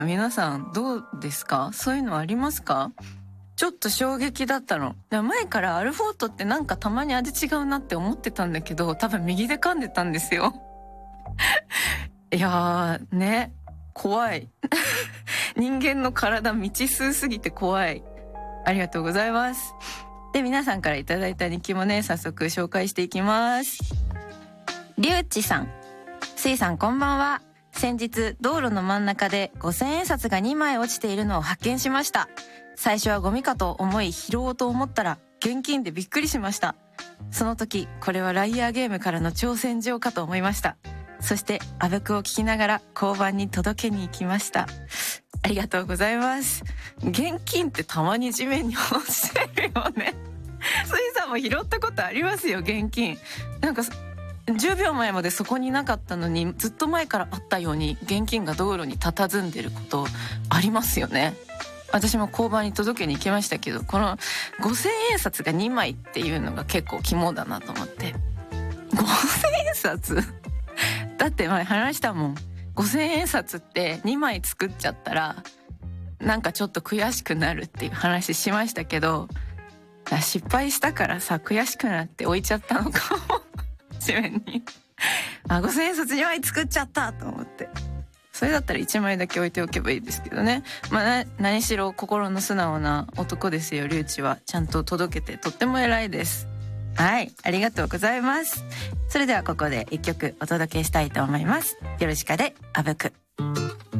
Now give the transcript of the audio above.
皆さんどうですか？そういうのありますか？ちょっと衝撃だったの。前からアルフォートってなんかたまに味違うなって思ってたんだけど、多分右で噛んでたんですよ。いやーね、怖い。人間の体未知数すぎて怖い。ありがとうございます。で、皆さんからいただいた日記もね、早速紹介していきます。りゅうちさん、すいさんこんばんは。先日道路の真ん中で5000円札が2枚落ちているのを発見しました。最初はゴミかと思い拾おうと思ったら現金でびっくりしました。その時これはライアーゲームからの挑戦状かと思いました。そしてあぶくを聞きながら交番に届けに行きました。ありがとうございます。現金ってたまに地面に落ちてるよね。スイさんも拾ったことありますよ、現金。なんか10秒前までそこになかったのにずっと前からあったように現金が道路に佇んでることありますよね。私も交番に届けに行きましたけど、この5000円札が2枚っていうのが結構肝だなと思って。5000円札だって前話したもん。5000円札って2枚作っちゃったらなんかちょっと悔しくなるっていう話しましたけど、失敗したからさ悔しくなって置いちゃったのかも。地面に。5000円札2枚作っちゃったと思って。それだったら1枚だけ置いておけばいいですけどね。何しろ心の素直な男ですよ、リュウチは。ちゃんと届けてとっても偉いです。はい、ありがとうございます。それではここで1曲お届けしたいと思います。よろしかであぶく。